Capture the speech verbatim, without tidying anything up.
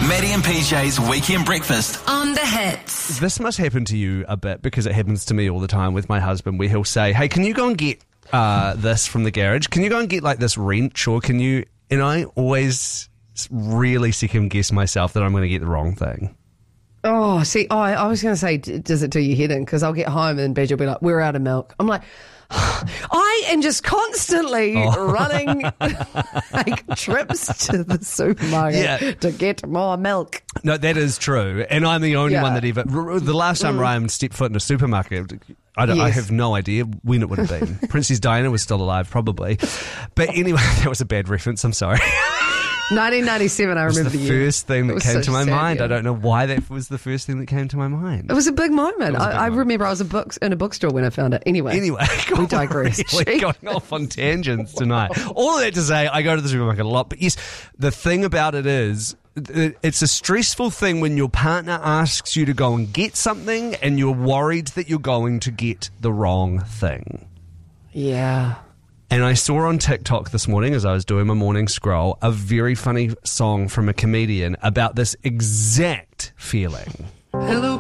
Maddie and P J's Weekend Breakfast on the Hits. This must happen to you a bit because it happens to me all the time with my husband, where he'll say, hey, can you go and get uh, this from the garage? Can you go and get like this wrench? Or can you... And I always really second guess myself that I'm going to get the wrong thing. Oh, see, oh, I was going to say, d- does it do your head in? Because I'll get home and Badge will be like, we're out of milk. I'm like... I am just constantly oh. running like trips to the supermarket yeah. to get more milk. No, that is true. And I'm the only yeah. one that ever... The last time mm. Ryan stepped foot in a supermarket, I, don't, yes. I have no idea when it would have been. Princess Diana was still alive, probably. But anyway, that was a bad reference. I'm sorry. nineteen ninety-seven, I remember the the year. year. First thing that came so to my sad, mind. yeah. I don't know why that was the first thing that came to my mind. It was a big moment. I, big I moment. remember I was a books, in a bookstore when I found it. Anyway, anyway, we digress. We're going off on tangents tonight. All of that to say, I go to the supermarket a lot. But yes, the thing about it is, it's a stressful thing when your partner asks you to go and get something and you're worried that you're going to get the wrong thing. Yeah. And I saw on TikTok this morning, as I was doing my morning scroll, a very funny song from a comedian about this exact feeling. Hello.